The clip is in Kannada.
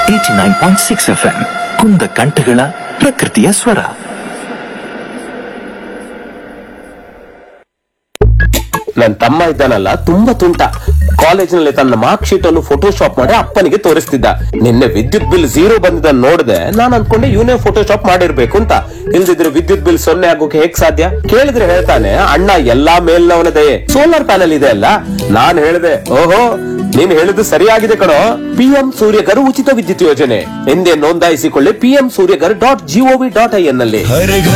89.6 FM ಕುಂದ ಕಂಠಗಳ ಪ್ರಕೃತಿಯ ಸ್ವರ. ನನ್ ತಮ್ಮ ಇದ್ದಾನಲ್ಲ, ತುಂಬಾ ತುಂಟ. ಕಾಲೇಜಿನಲ್ಲಿ ತನ್ನ ಮಾರ್ಕ್ ಶೀಟ್ ಅನ್ನು ಫೋಟೋಶಾಪ್ ಮಾಡಿ ಅಪ್ಪನಿಗೆ ತೋರಿಸ್ತಿದ್ದ. ನಿನ್ನೆ ವಿದ್ಯುತ್ ಬಿಲ್ 0 ಬಂದಿದ್ದನ್ನು ನೋಡಿದೆ. ನಾನ್ ಅನ್ಕೊಂಡೆ ಇವನೇ ಫೋಟೋಶಾಪ್ ಮಾಡಿರ್ಬೇಕು ಅಂತ. ಇಲ್ದಿದ್ರೆ ವಿದ್ಯುತ್ ಬಿಲ್ 0 ಆಗೋಕೆ ಹೇಗ್ ಸಾಧ್ಯ? ಕೇಳಿದ್ರೆ ಹೇಳ್ತಾನೆ, ಅಣ್ಣ ಎಲ್ಲಾ ಮೇಲ್ನವನ ದಯೆ, ಸೋಲಾರ್ ಪ್ಯಾನಲ್ ಇದೆ ಅಲ್ಲ. ನಾನ್ ಹೇಳಿದೆ, ಓಹೋ ನೀನ್ ಹೇಳಿದ್ದು ಸರಿಯಾಗಿದೆ ಕಣೋ. PM ಸೂರ್ಯಗರ್ ಉಚಿತ ವಿದ್ಯುತ್ ಯೋಜನೆ ಎಂದೇ ನೋಂದಾಯಿಸಿಕೊಳ್ಳಿ. PM Suryagar.gov.in ನಲ್ಲಿ.